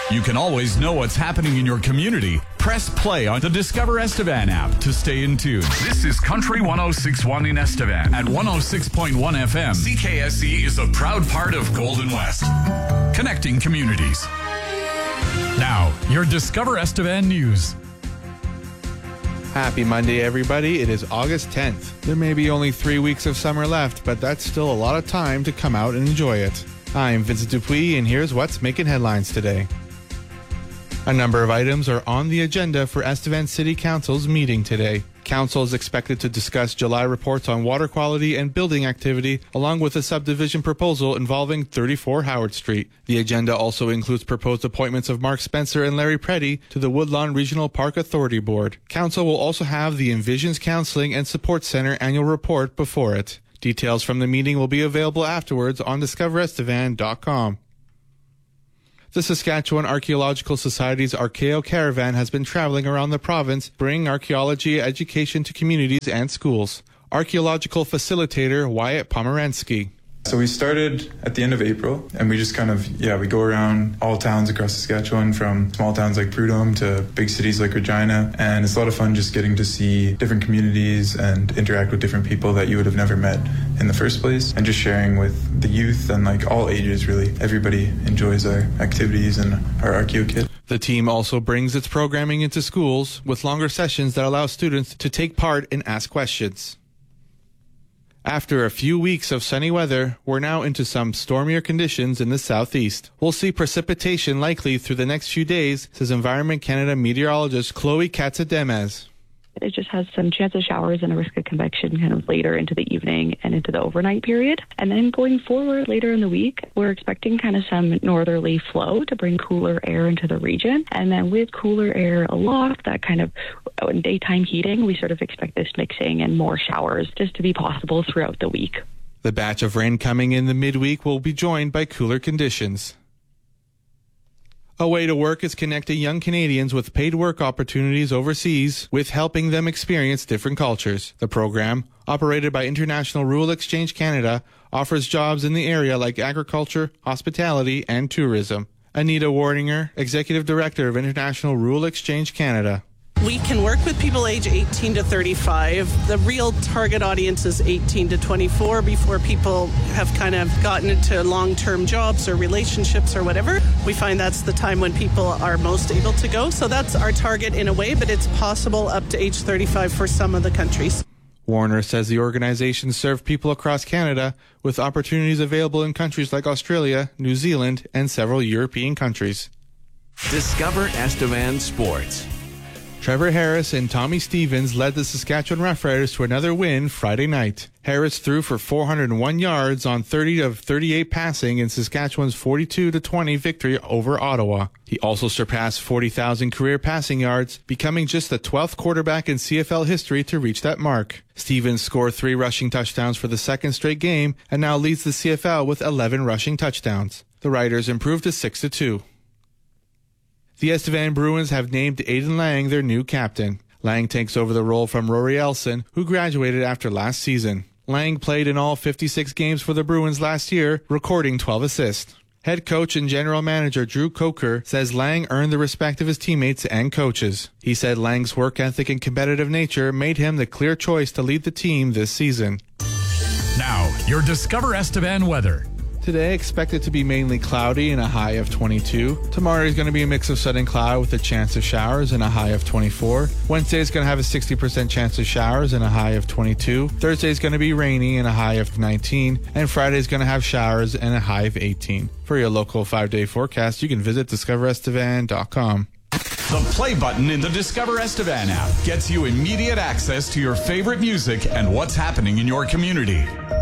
You can always know what's happening in your community. Press play on the Discover Estevan app to stay in tune. This is Country 106.1 in Estevan at 106.1 FM. CKSE is a proud part of Golden West, connecting communities. Now, your Discover Estevan news. Happy Monday, everybody. It is August 10th. There may be only 3 weeks of summer left, but that's still a lot of time to come out and enjoy it. I'm Vincent Dupuis, and here's what's making headlines today. A number of items are on the agenda for Estevan City Council's meeting today. Council is expected to discuss July reports on water quality and building activity, along with a subdivision proposal involving 34 Howard Street. The agenda also includes proposed appointments of Mark Spencer and Larry Preddy to the Woodlawn Regional Park Authority Board. Council will also have the Envisions Counseling and Support Center annual report before it. Details from the meeting will be available afterwards on discoverestevan.com. The Saskatchewan Archaeological Society's Archaeo Caravan has been traveling around the province, bringing archaeology education to communities and schools. Archaeological facilitator Wyatt Pomeranski. So we started at the end of April, and we just we go around all towns across Saskatchewan, from small towns like Prudhomme to big cities like Regina, and it's a lot of fun just getting to see different communities and interact with different people that you would have never met in the first place, and just sharing with the youth and like all ages, really. Everybody enjoys our activities and our Archaeo kit. The team also brings its programming into schools with longer sessions that allow students to take part and ask questions. After a few weeks of sunny weather, we're now into some stormier conditions in the southeast. We'll see precipitation likely through the next few days, says Environment Canada meteorologist Chloe Katzademes. It just has some chance of showers and a risk of convection kind of later into the evening and into the overnight period. And then going forward later in the week, we're expecting kind of some northerly flow to bring cooler air into the region. And then with cooler air aloft, that kind of in daytime heating, we sort of expect this mixing and more showers just to be possible throughout the week. The batch of rain coming in the midweek will be joined by cooler conditions. A way to work is connecting young Canadians with paid work opportunities overseas with helping them experience different cultures. The program, operated by International Rural Exchange Canada, offers jobs in the area like agriculture, hospitality, and tourism. Anita Warninger, Executive Director of International Rural Exchange Canada. We can work with people age 18 to 35. The real target audience is 18 to 24 before people have kind of gotten into long-term jobs or relationships or whatever. We find that's the time when people are most able to go. So that's our target in a way, but it's possible up to age 35 for some of the countries. Warner says the organization serves people across Canada with opportunities available in countries like Australia, New Zealand, and several European countries. Discover Estevan Sports. Trevor Harris and Tommy Stevens led the Saskatchewan Roughriders to another win Friday night. Harris threw for 401 yards on 30 of 38 passing in Saskatchewan's 42-20 victory over Ottawa. He also surpassed 40,000 career passing yards, becoming just the 12th quarterback in CFL history to reach that mark. Stevens scored 3 rushing touchdowns for the second straight game and now leads the CFL with 11 rushing touchdowns. The Riders improved to 6-2. The Estevan Bruins have named Aidan Lang their new captain. Lang takes over the role from Rory Elson, who graduated after last season. Lang played in all 56 games for the Bruins last year, recording 12 assists. Head coach and general manager Drew Coker says Lang earned the respect of his teammates and coaches. He said Lang's work ethic and competitive nature made him the clear choice to lead the team this season. Now, your Discover Estevan weather. Today, expected to be mainly cloudy and a high of 22. Tomorrow is going to be a mix of sun and cloud with a chance of showers and a high of 24. Wednesday is going to have a 60% chance of showers and a high of 22. Thursday is going to be rainy and a high of 19. And Friday is going to have showers and a high of 18. For your local 5-day forecast, you can visit discoverestevan.com. The play button in the Discover Estevan app gets you immediate access to your favorite music and what's happening in your community.